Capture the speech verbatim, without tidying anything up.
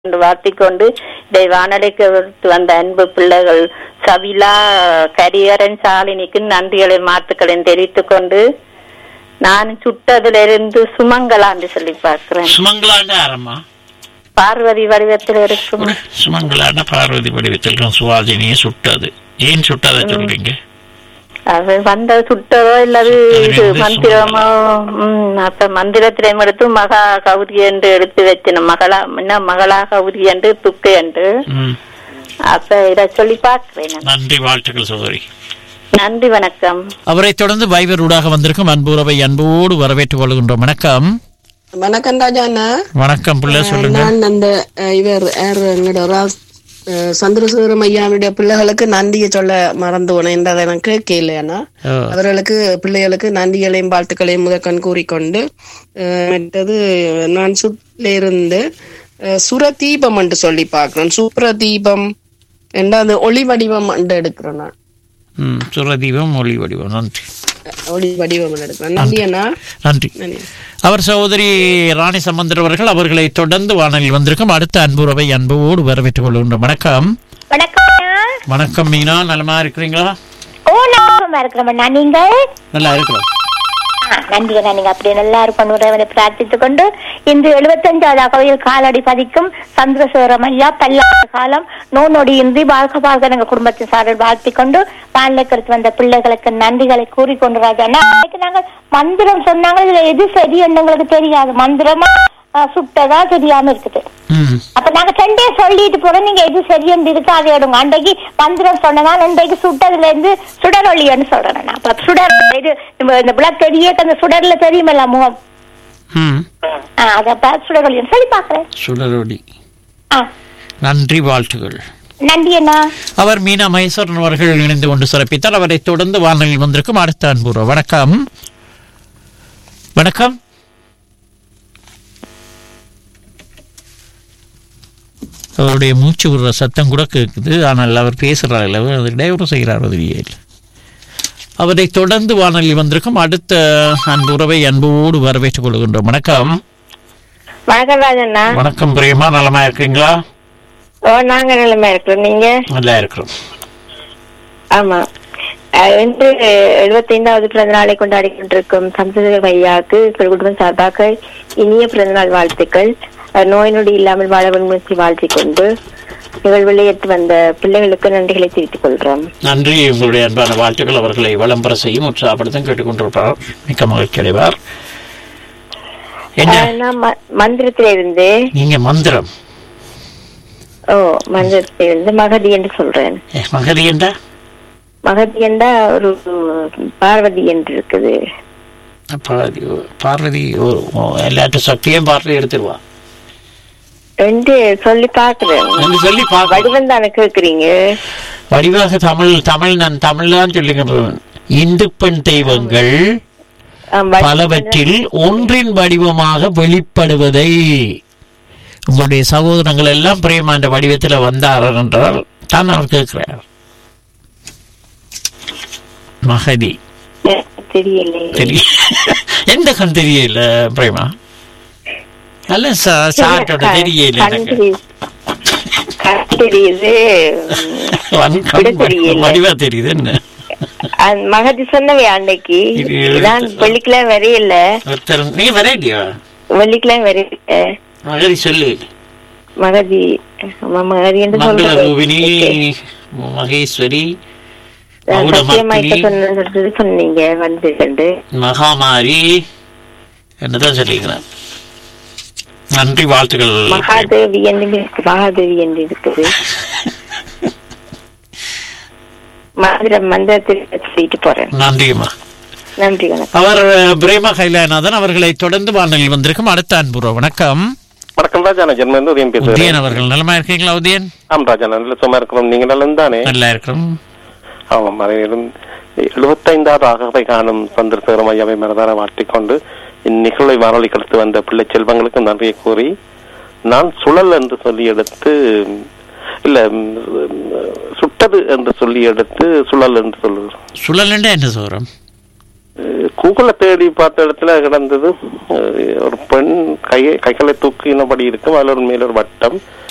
வாழ்த்திக்கொண்டு இதை வானொலிக்கு வந்த அன்பு பிள்ளைகள் சவிலா, கரியரன், சாலினிக்கு நன்றிகளை மாத்துக்களையும் தெரிவித்துக் கொண்டு நான் சுட்டதுல இருந்து சுமங்கலான்னு சொல்லி பார்க்கிறேன். சுமங்கலாண்ட ஆரம்பா பார்வதி வடிவத்தில் இருக்கும். சுமங்கலாண்ட பார்வதி வடிவத்தில் சுவாதினியை சுட்டது. ஏன் சுட்டதை சொல்றீங்க? அது வந்த சுட்டதோ இல்லது இது மந்திரமோ. உம் அப்ப மந்திரத்திலையும் எடுத்து மகா கௌரி என்று எடுத்து வச்சணும். மகளா என்ன மகளா கௌரி என்று துக்கு என்று. அப்ப இத சொல்லி பார்க்கிறேன். நன்றி, வாழ்த்துக்கள் சகோதரி. நன்றி, வணக்கம். அவரை தொடர்ந்து வைபர் ஊடாக வந்திருக்கும் அன்புறவை அன்போடு வரவேற்றுக் கொள்கின்றோம். வணக்கம். வணக்கம் ராஜா அண்ணா. வணக்கம் பிள்ளை, சொல்லுங்க. நான் அந்த இவர் எங்களோட சந்திரசேகரம் ஐயாவுடைய பிள்ளைகளுக்கு நன்றியை சொல்ல மறந்து போனேன் எனக்கு கேள்வியானா. அவர்களுக்கு பிள்ளைகளுக்கு நன்றிகளையும் வாழ்த்துக்களையும் முதற்கண் கூறிக்கொண்டு மற்றது நான் சுற்றில இருந்து சுரதீபம் என்று சொல்லி பார்க்கிறேன். சுப்ரதீபம் என்ற அந்த ஒளி வடிவம் என்று எடுக்கிறேன் நான். சுரதீபம் ஒளி வடிவம். நன்றி. ஒளி வடிவம் எடுக்கிறேன். நன்றி அண்ணா. நன்றி. அவர் சகோதரி ராணி சம்பந்தர் அவர்கள் அவர்களை தொடர்ந்து வானலில் வந்திருக்கும் அடுத்த அன்புறவை அன்போடு வரவேற்றுக் கொள்கின்றோம். வணக்கம். வணக்கம் மீனா, நலமா இருக்கிறீங்களா? ஓ, நலமா இருக்கிறோம். நீங்கள் நல்லா இருக்கிறோம். நன்றி. நீங்க அப்படியே நல்லா இருக்கணும் பிரார்த்தித்துக் கொண்டு இன்று எழுபத்தஞ்சாவது அகவையில் காலடி பதிக்கும் சந்திரசேகரம் ஐயா பல்லாண்டு காலம் நோய் நொடியின்றி வாழ்க வாழ்க எங்க குடும்பத்தின் சார்பில் வாழ்த்திக் கொண்டு பாலினக்கருத்து வந்த பிள்ளைகளுக்கு நன்றிகளை கூறிக்கொண்டு ராஜா நாங்கள் மந்திரம் சொன்னாங்க. இதுல எது சரி எங்களுக்கு தெரியாது. மந்திரமா சுட்டதா தெரியாம இருக்குது. அப்ப நாங்க ரெண்டே சொல்லிட்டு போறோம். நீங்க எது சரியன்னு இருக்கு அதை எடுங்க. அன்றைக்கு மந்திரம் சொன்னதா இன்றைக்கு சுட்டதுல இருந்து சுடரொளின்னு சொல்றேன். அப்ப சுடர் இது இந்த விளக்கு தெரிய அந்த சுடர்ல தெரியுமல்ல முகம். அதப்ப சுடரொளின்னு சொல்லி பாக்குறேன். சுடரொளி. நன்றி, வாழ்த்துகள். நன்றி அண்ணா. அவர் மீனா மகேஸ்வரன் அவர்கள் இணைந்து கொண்டு சிறப்பித்தார். அவரை தொடர்ந்து வானொலியில் வந்திருக்கும் அடுத்த அன்புறவு. வணக்கம். வணக்கம். அவருடைய மூச்சு விடுற சத்தம் கூட கேட்குது. ஆனால் அவர் பேசுகிறார் இல்லை, அது இடையூறு செய்கிறார். இல்லை, அவரை தொடர்ந்து வானொலி வந்திருக்கும் அடுத்த அன்பு உறவை அன்போடு வரவேற்றுக் கொள்கின்றோம். வணக்கம். வணக்கம் ராஜண்ணா. வணக்கம் பிரேமா, நலமா இருக்கீங்களா? ஓ, நாங்க நலமா இருக்கிறோம். நீங்க? நல்லா இருக்கிறோம். ஆமா, இன்று எழுபத்தி ஐந்தாவது பிறந்த நாளை கொண்டாடி கொண்டிருக்கும் சந்திரசேகர் ஐயாவுக்கு குடும்பம் சார்பாக இனிய பிறந்த நாள் வாழ்த்துக்கள். நோய் நொடி இல்லாமல் வாழ முன்முயற்சி வாழ்த்திக் கொண்டு நிகழ்வில் ஏற்று வந்த பிள்ளைகளுக்கு நன்றிகளை தெரிவித்துக் கொள்றோம். நன்றி. உங்களுடைய அன்பான வாழ்த்துக்கள் அவர்களை வளம்பர செய்யும் உற்சாகப்படுத்தும் கேட்டுக்கொண்டிருப்பார். மிக்க மகிழ்ச்சி அடைவார். மந்திரத்திலிருந்து நீங்க மந்திரம் ஓ மந்திரத்திலிருந்து மகதி என்று சொல்றேன். மகதி என்றா? மகதி என்றா ஒரு பார்வதி என்று இருக்குது. பார்வதி பார்வதி எல்லாற்ற சக்தியும் பார்வதி எடுத்துருவா ரெண்டு சொல்லி பாக்குறேன். சொல்லி வடிவம் தானே கேக்குறீங்க? வடிவாக தமிழ் தமிழ் நான் தமிழ் தான் சொல்லுகிறேன். இந்து பெண் தெய்வங்கள் பலவற்றில் ஒன்றின் வடிவமாக வெளிப்படுவதை உங்களுடைய சகோதரங்கள் எல்லாம் பிரேமாண்ட வடிவத்தில் வந்தார்கள் என்றால் தான் அவர் கேட்கிறார். மகதி தெரியல. எந்த கண் தெரியல பிரேமா? நல்ல சாட்டோட தெரியல. வடிவா தெரியுது. என்ன மகதி சொன்னவே அன்னைக்கு நான் வெள்ளிக்கிழமை வரையில. நீங்க வரையிலையா? வெள்ளிக்கிழமை வரையில மகதி சொல்லு. மகதி மகதி என்று சொல்றேன். மகேஸ்வரி சொன்னீங்க வந்து மகாமாரி என்னதான் சொல்லிக்கிறேன். நன்றி, வாழ்த்துக்கள். மகாதேவி என்று மகாதேவி என்று இருக்குது. மந்திரம் மந்திரத்தில் சொல்லிட்டு போறேன். நன்றிமா. நன்றி. அவர் பிரேமா கைலாநாதன் அவர்களை தொடர்ந்து வானொலியில் வந்திருக்கும் அடுத்த அன்புறவு. வணக்கம். வணக்கம் ராஜா, நான் ஜெர்மன் உதயன் பேசுறேன். உதயன் அவர்கள் நலமா இருக்கீங்களா? உதயன். ஆம் ராஜா, நல்ல சும்மா இருக்கிறோம். நீங்க நல்லது தானே? நல்லா இருக்கிறோம். ஆமாம், எழுபத்தைந்தாவது ஆகவை காணும் சந்திரசேகரம் ஐயாவை மனதார வாழ்த்திக்கொண்டு இந்நிகழ்வை வானொலி கடத்து வந்த பிள்ளை செல்வங்களுக்கு நன்றியை கூறி நான் சுழல் என்று சொல்லி எடுத்து இல்ல சுட்டது என்று சொல்லி எடுத்து சுழல் என்று சொல்லுகிறோம். சுழல் என்ன சொல்றோம்? கூகுள தேடி பார்த்த இடத்துல கிடந்தது ஒரு பெண் கையை கைகளை தூக்கினபடி இருக்கும். அதில் ஒரு மேல ஒரு வட்டம்,